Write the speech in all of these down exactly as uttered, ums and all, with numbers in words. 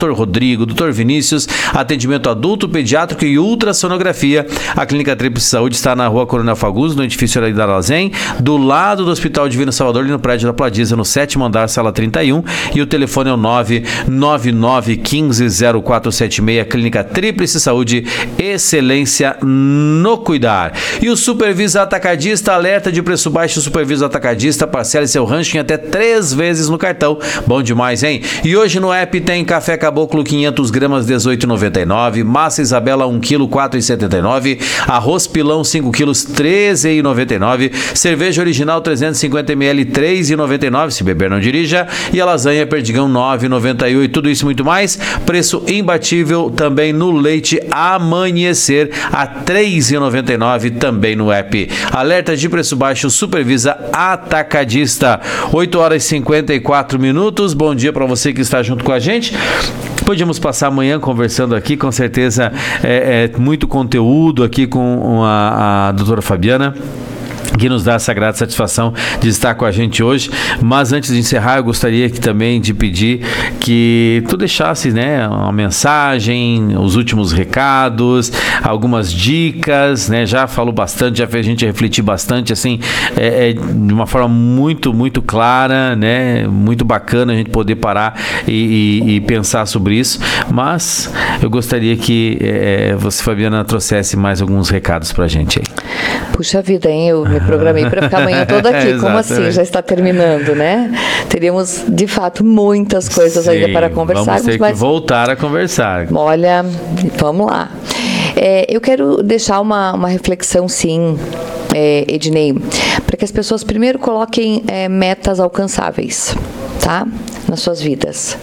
doutor Rodrigo, doutor Vinícius, atendimento adulto, pediátrico e ultrassonografia. A Clínica Tríplice Saúde está na Rua Coronel Fagundes, no edifício ali da Armazém, do lado do Hospital Divino Salvador, ali no prédio da Pladiza, no sétimo andar, sala trinta e um, e o telefone é o nove nove nove um cinco zero quatro sete seis. Clínica Tríplice Saúde, excelência no cuidar. E o Supervisa Atacadista, alerta de preço baixo. Supervisa Atacadista, parcele seu rancho em até três vezes no cartão. Bom demais, hein? E hoje no app tem café Caboclo quinhentas gramas, dezoito reais e noventa e nove centavos. Massa Isabela um quilo, quatro reais e setenta e nove centavos. Arroz Pilão cinco quilos, treze reais e noventa e nove centavos. Cerveja Original trezentos e cinquenta mililitros, três reais e noventa e nove centavos. Se beber, não dirija. E a lasanha Perdigão nove reais e noventa e oito centavos. Tudo isso e muito mais. Preço imbatível também no leite Amanhecer a três reais e noventa e nove centavos também no app. Alerta de preço baixo, Supervisa Atacadista. oito horas e cinquenta e quatro minutos. Bom dia para você que está junto com a gente. Podíamos passar amanhã conversando aqui, com certeza é, é muito conteúdo aqui com a, a doutora Fabiana, que nos dá essa grata satisfação de estar com a gente hoje. Mas antes de encerrar, eu gostaria que, também de pedir que tu deixasse, né, uma mensagem, os últimos recados, algumas dicas, né? Já falou bastante, já fez a gente refletir bastante, assim, é, é, de uma forma muito, muito clara, né? Muito bacana a gente poder parar e, e, e pensar sobre isso. Mas eu gostaria que é, você, Fabiana, trouxesse mais alguns recados pra gente aí. Puxa vida, hein? Eu me programei para ficar amanhã toda aqui. Como assim? Já está terminando, né? Teríamos, de fato, muitas coisas Sim, ainda para conversar. Vamos ter mas... que voltar a conversar. Olha, vamos lá. É, eu quero deixar uma, uma reflexão, sim, é, Ednei, para que as pessoas primeiro coloquem é, metas alcançáveis, tá? Nas suas vidas.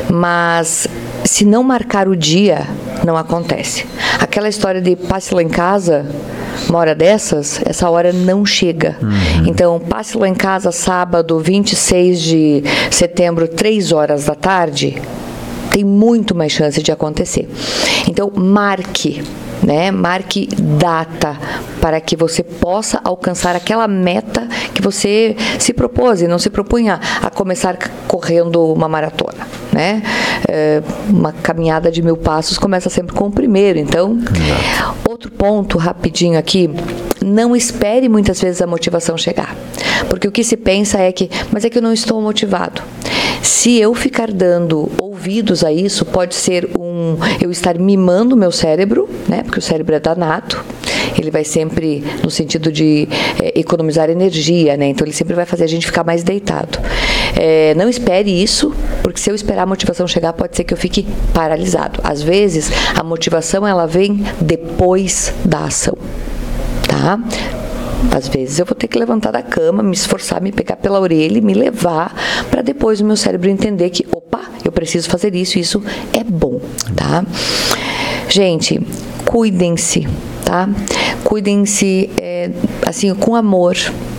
Mas, se não marcar o dia, não acontece. Aquela história de passe lá em casa, uma hora dessas, essa hora não chega. Uhum. Então, passe lá em casa sábado, vinte e seis de setembro, três horas da tarde, tem muito mais chance de acontecer. Então, marque, né? Marque data para que você possa alcançar aquela meta que você se propôs e não se propunha a começar correndo uma maratona, né? É, uma caminhada de mil passos começa sempre com o primeiro. Então, Exato. Outro ponto rapidinho aqui, não espere muitas vezes a motivação chegar, porque o que se pensa é que, mas é que eu não estou motivado. Se eu ficar dando ouvidos a isso, pode ser um, eu estar mimando o meu cérebro, né? Porque o cérebro é danado, ele vai sempre no sentido de é, economizar energia, né? Então ele sempre vai fazer a gente ficar mais deitado. É, não espere isso, porque se eu esperar a motivação chegar, pode ser que eu fique paralisado. Às vezes, a motivação ela vem depois da ação, tá? Às vezes eu vou ter que levantar da cama, me esforçar, me pegar pela orelha e me levar para depois o meu cérebro entender que, opa, eu preciso fazer isso, isso é bom, tá? Gente, cuidem-se, tá? Cuidem-se, é, assim, com amor.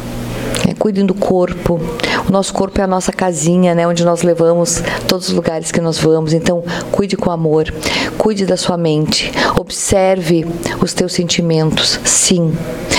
É, cuidem do corpo. O nosso corpo é a nossa casinha, né, onde nós levamos todos os lugares que nós vamos. Então, cuide com amor. Cuide da sua mente. Observe os teus sentimentos, sim.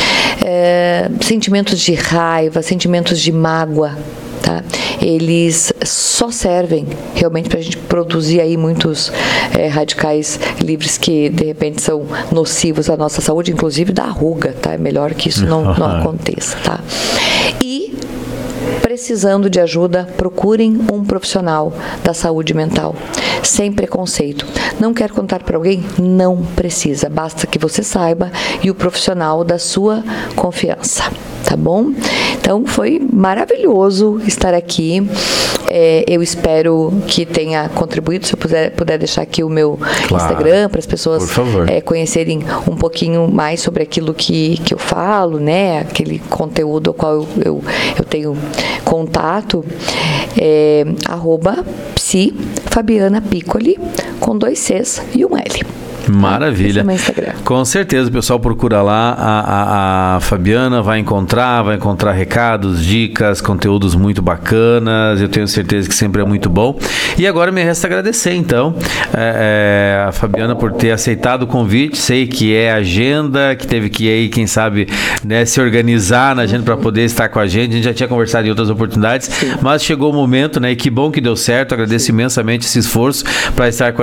É, sentimentos de raiva, sentimentos de mágoa, tá? Eles só servem realmente para a gente produzir aí muitos é, radicais livres que de repente são nocivos à nossa saúde, inclusive da ruga, tá? É melhor que isso não, não aconteça, tá? E precisando de ajuda, procurem um profissional da saúde mental, sem preconceito. Não quer contar para alguém? Não precisa, basta que você saiba e o profissional da sua confiança, tá bom? Então, foi maravilhoso estar aqui. É, eu espero que tenha contribuído. Se eu puder, puder deixar aqui o meu claro, Instagram para as pessoas é, conhecerem um pouquinho mais sobre aquilo que, que eu falo, né? Aquele conteúdo ao qual eu, eu, eu tenho contato. É, arroba psi Fabiana Piccoli, com dois Cs e um L. Maravilha. Esse é o meu Instagram. Com certeza, o pessoal procura lá a, a, a Fabiana, vai encontrar, vai encontrar recados, dicas, conteúdos muito bacanas, eu tenho certeza que sempre é muito bom. E agora me resta agradecer, então, é, é, a Fabiana por ter aceitado o convite, sei que é agenda, que teve que aí, quem sabe, né, se organizar na agenda para poder estar com a gente, a gente já tinha conversado em outras oportunidades, Sim. mas chegou o momento, né, e que bom que deu certo, agradeço Sim. imensamente esse esforço para estar com a